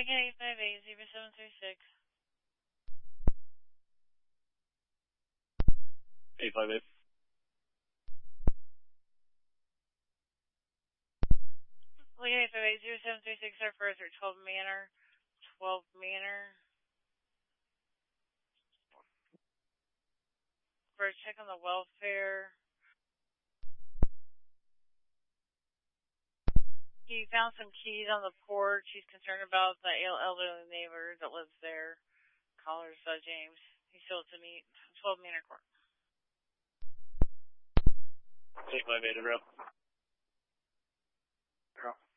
Lincoln 858-0736. 858. Lincoln 858-0736, our first at 12 Manor. 12 Manor. First check on the welfare. He found some keys on the porch. He's concerned about the elderly neighbor that lives there. Callers, James. He still to meet 12 Manor Court. 858, bro.